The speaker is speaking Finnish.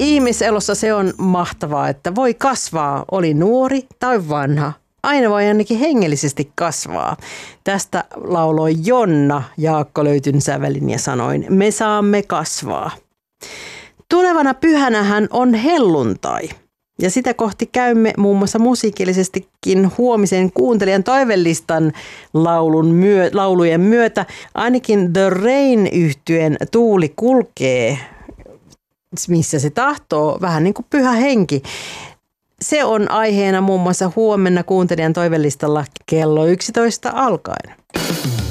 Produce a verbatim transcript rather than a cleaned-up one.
Ihmiselossa se on mahtavaa, että voi kasvaa, oli nuori tai vanha. Aina voi ainakin hengellisesti kasvaa. Tästä lauloi Jonna Jaakko Löytyn sävelin ja sanoin, me saamme kasvaa. Tulevana pyhänähän on helluntai. Ja sitä kohti käymme muun muassa musiikillisestikin huomisen kuuntelijan toivelistan laulun myö, laulujen myötä. Ainakin The Rain-yhtyeen Tuuli kulkee, missä se tahtoo, vähän niin kuin pyhä henki. Se on aiheena muun muassa huomenna kuuntelijan toivelistalla kello yksitoista alkaen.